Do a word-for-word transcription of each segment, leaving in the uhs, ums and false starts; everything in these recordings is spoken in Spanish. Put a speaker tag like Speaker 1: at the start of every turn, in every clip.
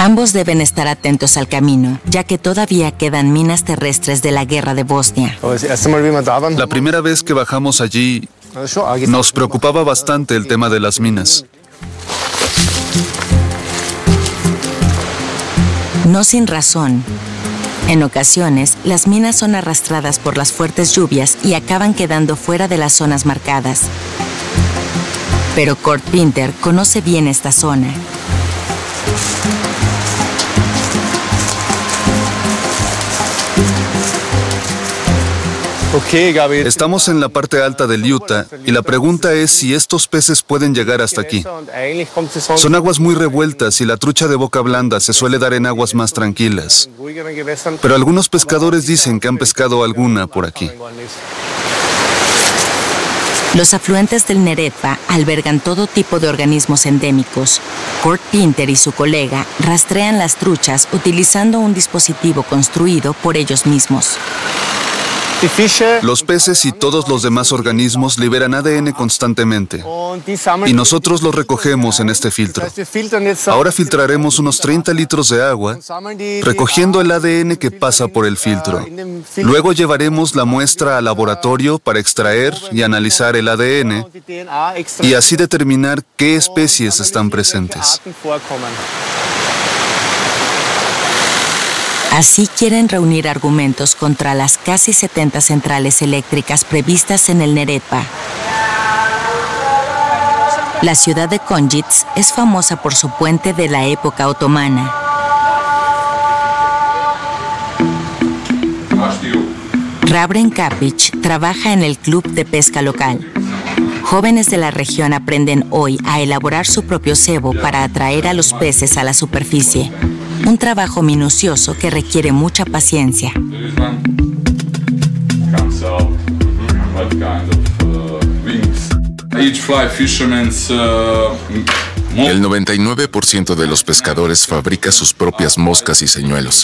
Speaker 1: Ambos deben estar atentos al camino, ya que todavía quedan minas terrestres de la guerra de Bosnia.
Speaker 2: La primera vez que bajamos allí, nos preocupaba bastante el tema de las minas.
Speaker 1: No sin razón. En ocasiones, las minas son arrastradas por las fuertes lluvias y acaban quedando fuera de las zonas marcadas. Pero Kurt Pinter conoce bien esta zona.
Speaker 2: Estamos en la parte alta del Utah y la pregunta es si estos peces pueden llegar hasta aquí. Son aguas muy revueltas y la trucha de boca blanda se suele dar en aguas más tranquilas. Pero algunos pescadores dicen que han pescado alguna por aquí.
Speaker 1: Los afluentes del Neretva albergan todo tipo de organismos endémicos. Kurt Pinter y su colega rastrean las truchas utilizando un dispositivo construido por ellos mismos.
Speaker 2: Los peces y todos los demás organismos liberan A D N constantemente y nosotros lo recogemos en este filtro. Ahora filtraremos unos treinta litros de agua, recogiendo el A D N que pasa por el filtro. Luego llevaremos la muestra al laboratorio para extraer y analizar el A D N y así determinar qué especies están presentes.
Speaker 1: Así quieren reunir argumentos contra las casi setenta centrales eléctricas previstas en el Neretva. La ciudad de Konjic es famosa por su puente de la época otomana. Rabren Kapic trabaja en el club de pesca local. Jóvenes de la región aprenden hoy a elaborar su propio cebo para atraer a los peces a la superficie. Un trabajo minucioso que requiere mucha paciencia.
Speaker 3: El noventa y nueve por ciento de los pescadores fabrica sus propias moscas y señuelos.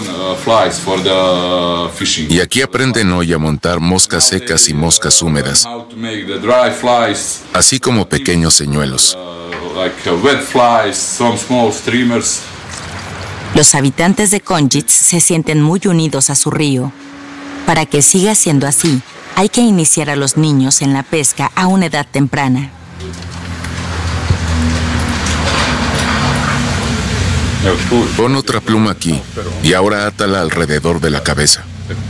Speaker 3: Y aquí aprenden hoy a montar moscas secas y moscas húmedas, así como pequeños señuelos.
Speaker 1: Los habitantes de Konjic se sienten muy unidos a su río. Para que siga siendo así, hay que iniciar a los niños en la pesca a una edad temprana.
Speaker 3: Pon otra pluma aquí y ahora átala alrededor de la cabeza.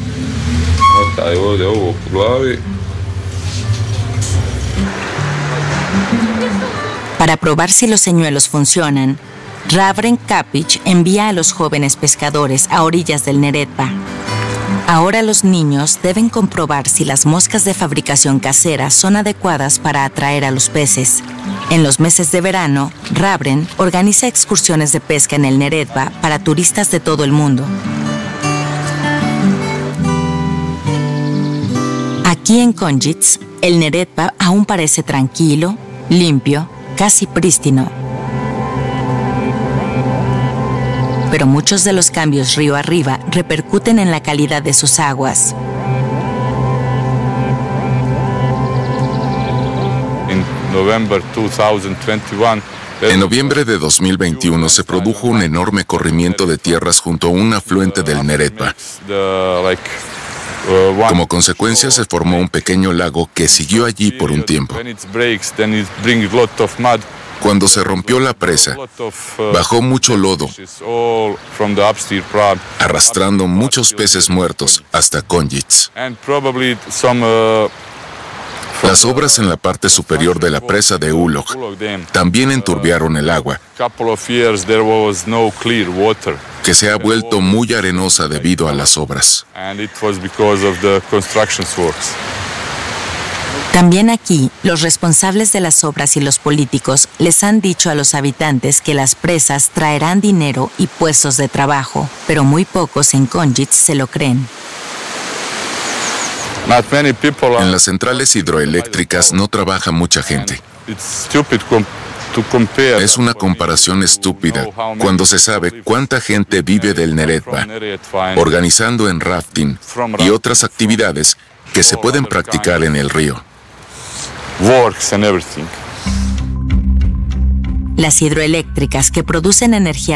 Speaker 1: Para probar si los señuelos funcionan, Rabren Kapic envía a los jóvenes pescadores a orillas del Neretva. Ahora los niños deben comprobar si las moscas de fabricación casera son adecuadas para atraer a los peces. En los meses de verano, Rabren organiza excursiones de pesca en el Neretva para turistas de todo el mundo. Aquí en Konjic, el Neretva aún parece tranquilo, limpio, casi prístino. Pero muchos de los cambios río arriba repercuten en la calidad de sus aguas.
Speaker 3: En noviembre de dos mil veintiuno se produjo un enorme corrimiento de tierras junto a un afluente del Neretva. Como consecuencia se formó un pequeño lago que siguió allí por un tiempo. Cuando se rompió la presa, bajó mucho lodo, arrastrando muchos peces muertos hasta Konjic. Las obras en la parte superior de la presa de Ulog también enturbiaron el agua, que se ha vuelto muy arenosa debido a las obras.
Speaker 1: También aquí, los responsables de las obras y los políticos les han dicho a los habitantes que las presas traerán dinero y puestos de trabajo, pero muy pocos en Konjic se lo creen.
Speaker 3: En las centrales hidroeléctricas no trabaja mucha gente. Es una comparación estúpida cuando se sabe cuánta gente vive del Neretva, organizando en rafting y otras actividades que se pueden practicar en el río.
Speaker 1: Las hidroeléctricas que producen energía